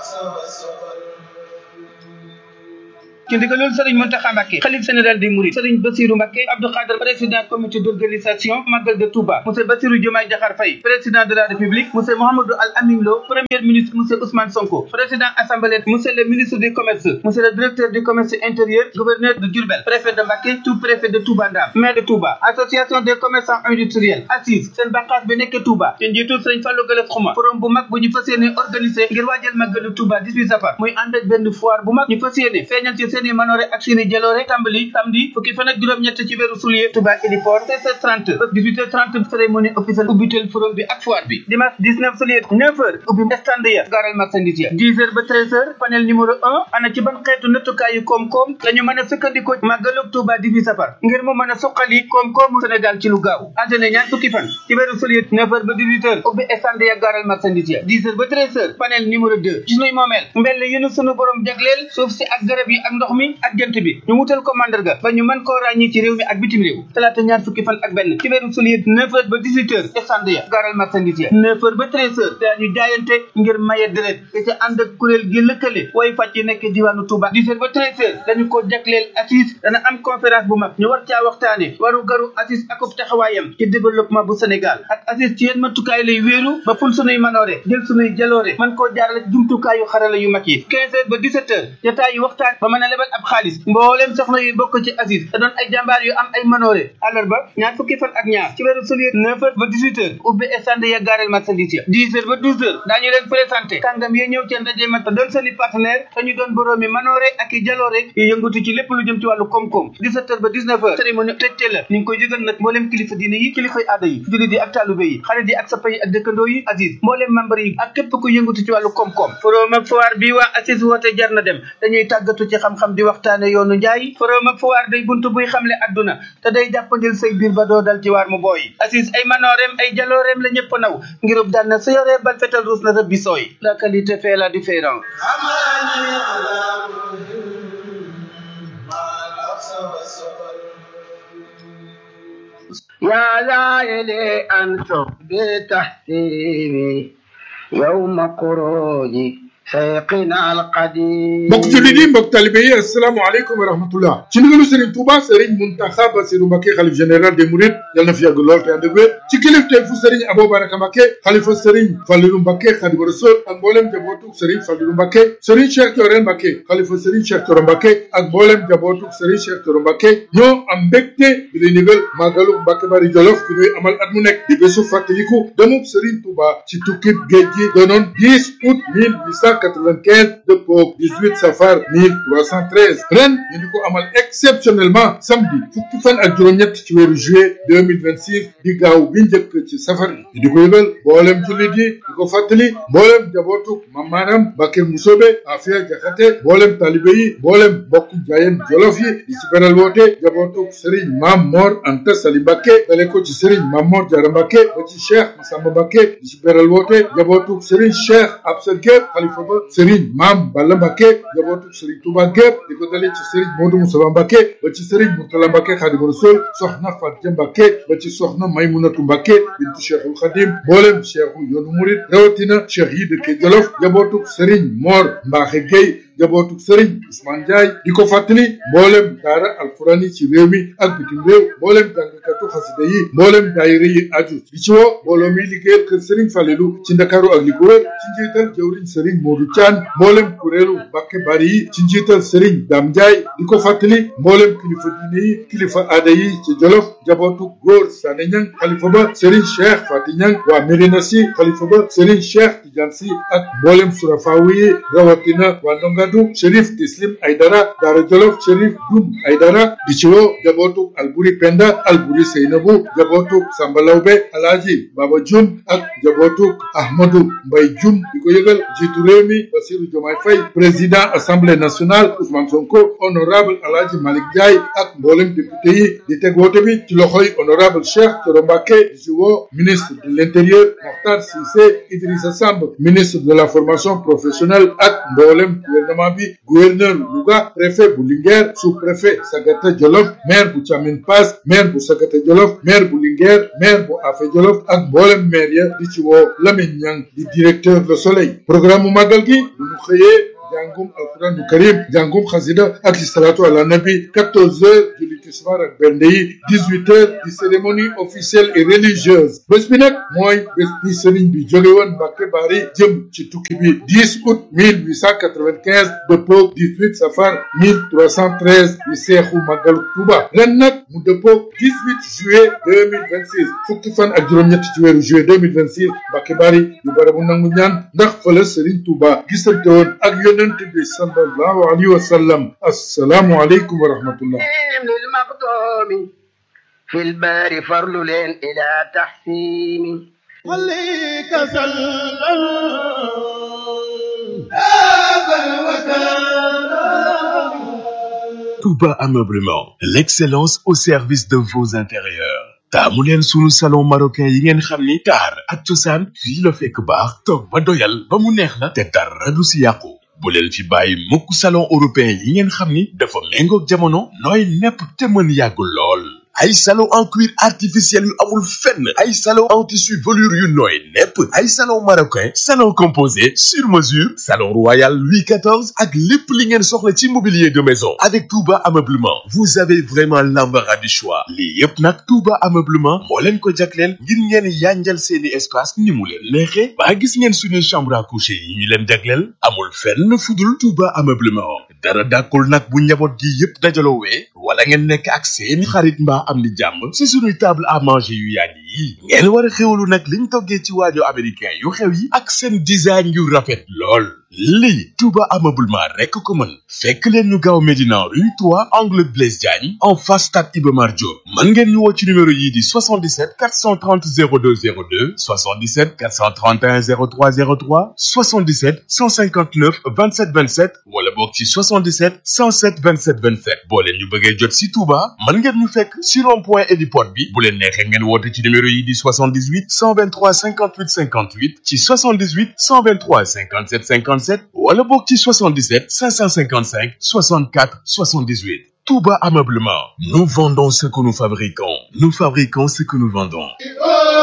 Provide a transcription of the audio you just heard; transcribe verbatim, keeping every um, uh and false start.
ci ndigalul Serigne Mountakha Mbacké xalif général des Mourides Serigne Bassirou Mbacké Abdou Khadre président comité d'organisation Magal de Touba monsieur Bassirou Diomaye Diakhar Faye président de la République monsieur Mouhamadou Al Amin Lo premier ministre monsieur Ousmane Sonko président assemblée monsieur le ministre du commerce monsieur le directeur du commerce intérieur gouverneur de Diourbel préfet de Mbacké sous-préfet de Touba Ndam maire de Touba association des commerçants industriels assise seen bànqaas bi nekk Touba ci njiitul Serigne Fallou Galass Khouma forum bu mag bu ñu fas yéene organisé ngir waajal Magalu Touba dix-huit safar muy ànd ak benn foire bu mag ñu fas yéene feeñal ci seeni manoore ak seeni jaloore tàmbali samedi fukki fan ak juróom-ñett ci weeru juillet Touba Héliport seize heures trente ba dix-huit heures trente cérémonie officielle ubbitel forum bi ak foire bi dimanche dix-neuf juillet neuf heures ubbi stand ya gaaral marchandise ya dix heures ba treize heures panel numéro un ana ci ban xeetu nattukaayu koom-koom lañu mën a sukkandikoo Magalu Touba dix-huit safar ngir mu mën a suqali koom-koomu Sénégal ci lu gaaw altine ñaar fukki fan ci weeru juillet neuf heures ba dix-huit heures ubbi stand ya gaaral marchandise ya dix heures ba treize heures panel numéro deux gis nuy moomeel mbell yu nu sunu borom jagleel suuf si ak garab yi ak ndox mi ak jant bi ñu wutal ko mandarga ba ñu mën koo ràññi ci réew mi ak bitim réew talaata ñaar fukki fan ak benn ci weeru juillet neuf heures ba dix-huit heures stand ya gaaral marchandise ya neuf heures ba treize heures daañu jaayante ngir maye deret te ca ànd ak kuréel gi lëkkale way fàcc yi nekk diwaanu Touba dix heures ba treize heures dañu ko jagleel assise dana am conférence bu mag ñu war caa waxtaane waru garu assise akub taxawaayam ci développement bu Sénégal ak assise ci yenn matukaay lay wéeru ba ful sunuy manoore jël sunuy jaloore mën koo jaarale jumtukaayu xarala yu mag yi quinze heures ba dix-sept heures jotaayu waxtaan ba mën a lebal ab xaalis mbooleem soxna yu bokk ci assise te doon ay jàmbaar yu am ay manoore àllarba ñaar fukki fan ak ñaar ci weeru juillet neuf heures ba dix-huit heures ubbi stand ya gaareel marchandise ya dix heures ba douze heures daañu leen présenté kàngam yi ñëw ci ndaje ma te doon seeni partenaire te ñu doon boroomi manoore ak i jaloore yu yëngatu ci lépp lu jëm ci wàllu koom-koom dix-sept heures ba dix-neuf heures cérémonie tëjte la ñu ngi koy yëgal nag mbooleem kilifa diine yi kilifay aada yi jullit yi ak taalube yi xarit yi ak sappa yi ak dëkkandoo yi assise mbooleem membre yi ak képp ku yëngatu ci wàllu koom-koom forum ak foire bi waa assise woote jar na dem dañuy tàggatu ci xam-xam di waxtaane yoonu njaay forum ak foire day buntu buy xamle adduna te day jàppandil say biir ba doo dal ci waar mu booy assise ay manooreem ay jalooreem la ñëpp naw ngirub daan na sa yoree bal fetal ruus na sa bisooy la qualité fait la différence يا لائلي أنتم بتحسيني يوم خروجي شيخنا القديم mbokk jullit yi mbokk talibé yi asalaamaaleykum wa rahmatullah ci ndigalu Serigne Touba Serigne Mountakha Bassirou Mbacké xalif général des Mourides yal na fi yàgg lool te ànd ak wér ci kilifteefu Serigne Abou Baraka Mbacké xalifa Serigne Fallilou Mbacké Khadimu Rasul ak mboolem jabootu Serigne Fallilou Mbacké Serigne Cheikh Thioro Mbacké xalifa Serigne Cheikh Thioro Mbacké ak mboolem jabootu Serigne Cheikh Thioro Mbacké ñoo am mbégte di lay ndigal Magalu Mbacké Bari Jolof bi ñuy amal at mu nekk di bésu fàttaliku demub Serigne Touba ci tukkib géej gi doonoon dix août mille huit cent quatre-vingt-quinze dëppoo dix-huit safar mille trois cent treize ren ñu di ko amal exceptionnellement samedi fukki fan ak juróom-ñett ci weeru juillet deux mille vingt-six di gaaw bi njëkk ci safar yi di ko yëgal mboolem jullit yi di ko fàttali mboolem jabootu mam maanam Bakir Musobe Afia Jaxate mboolem talibe yi mboolem bokku jaayeen jolof yi di ci beral woote jabootu Serigne Mam Mor Anta Sali Mbacké dale ko ci Serigne Mam Mor Diarra Mbacké ba ci Cheikh Massamba Mbacké di ci beral woote jabootu Serigne Cheikh Absa Gueye xalifa ba Serigne Mam Balla Mbacké jabootu Serigne Touba gépp di ko dalee ci Serigne Modou Moussa Mbacké ba ci Serigne Mourtala Mbacké Khadimu Rasul soxna Fatou Mbacké ba ci soxna Maymunatu Mbacké bintu Cheikhul Khadim mboolem cheikhu yoonu murid rawatina cheikh yi dëkk Jolof jabootu Serigne Mor Mbaxe Gueye jabootu Serigne Ousmane Ndiaye di ko fàttali mboolem daara alquran yi ci réew mi ak bitim réew mboolem jàngkatu xasida yi mboolem daayira yi aju di ci woo mbooloo mi liggéeyal kër Serigne Fallilou ci Ndakaaru ak li ko wër ci njiital jawriñ Serigne Modou Thian mboolem kuréelu Mbacké Bari yi ci njiital Serigne Dame Ndiaye di ko fàttali mboolem kilifa diine yi kilifa aada yi ci Jolof jabootu góor Sané Niang xalifa ba Serigne Cheikh Fati Niang waa Médina Sy xalifa ba Serigne Cheikh Tidiane Sy ak mboolem surafawu yi rawatina waa Ndongadu Chérif Tislim Aydara Daara Jolof Chérif Dum Aydara di ci woo jabootu Alburi Penda Alburi Seynabu jabootu Samba Lawbe Alaaji Baba Jum ak jabootu Ahmadou Mbay Jum di ko yëgal jiitu réew mi Bassirou Diomaye Faye président assemblée nationale Ousmane Sonko honorable Alaaji Malick Ndiaye ak mboolem député yi di teg woote bi ci loxoy honorable Cheikh Thioro Mbacké di ci woo ministre de l'intérieur Mokhtar Cissé Idrissa Samb ministre de la formation professionnelle ak mboolem gouvernement bi gouverneur Louga préfet bu Linguère sous-préfet Sagata Jolof maire bu Thiamine Pass maire bu Sagata Jolof maire bu Linguère maire bu Afé Jolof ak mboolem maire ya di ci woo Lamine Niang di directeur Le Soleil programme mu màggal gi ñu xëyee jàngum alquran du karim jàngum xasida ak salatu ala nabi quatorze heures julli tisbaar ak bernde yi dix-huit heures di cérémonie officielle et religieuse bés bi nag mooy bés bi sëriñ bi jóge woon Mbàkke Bari jëm ci tukki bi dix août mille huit cent quatre-vingt-quinze dëppoog dix-huit safar mille trois cent treize di seexu màggalu Tuuba ren nag mu dëppoog dix-huit juillet deux mille vingt-six fukki fan ak juróom-ñett ci weeru juillet deux mille vingt-six Mbàkke Bari di barabu nangu ñaan ndax fële sëriñ Tuuba gisante woon ak yonent bi sallallahu alayhi wa sallam assalaamu aleykum wa rahmatullah للمقدوم في البار فرل إلى تحسين عليك سلام هذا الوكالة Touba Ameublement, l'excellence au service de vos intérieurs. taamu leen sunu salon marocain yi ngeen xam ni taar ak cosaan fii la fekk baax toog ba doyal ba mu neex la te dara du si yàqu bu leen fi bàyyi mukk salon européen yi ngeen xam ni dafa méngoog jamono nooy nepp te mën yàgg lool ay salon en cuir artificiel yu amul fenn ay salon en tissu velours yu nooy nepp ay salon marocain salon composé sur mesure salon royal Louis quatorze ak lépp li ngeen soxla ci mobilier de maison avec Touba Ameublement vous avez vraiment l'embarras du choix lii yépp nag Touba Ameublement moo leen ko jagleel ngir ngeen yanjal seeni espace ni mu leen neexee ba gis ngeen suñu chambre à coucher yi ñu leen jagleel amul fenn fudul Touba Ameublement dara dàkkul nag bu njaboot gi yépp dajaloowee wala ngeen nekk ak seeni xarit mbaa am di jàmm ci suñuy table à manger yu yàgg yi ngeen war a xewlu nag liñ toggee ci waajo américain yu xew yi ak seen design yu rafet lool lii Touba Ameublement rekk ko mën fekk leen ñu gaaw Médina rue trois angle Blaise Diagne en face stade Iba Mar Diop mën ngeen ñu woo ci numéro yii di soixante-dix-sept quatre cent trente zéro deux zéro deux soixante-dix-sept quatre cent trente et un zéro trois zéro trois soixante-dix-sept cent cinquante-neuf vingt-sept vingt-sept wala boog ci soixante-dix-sept cent sept vingt-sept vingt-sept boo leen ñu bëggee jot ci Touba mën ngeen ñu fekk ci rond-point héliport bi bu leen neexee ngeen woote ci numéro yii di soixante-dix-huit cent vingt-trois cinquante-huit cinquante-huit ci soixante-dix-huit cent vingt-trois cinquante-sept cinquante-sept wala bokk ci soixante-dix-sept cinq cent cinquante-cinq soixante-quatre soixante-dix-huit Touba Ameublement nous vendons ce que nous fabriquons nous fabriquons ce que nous vendons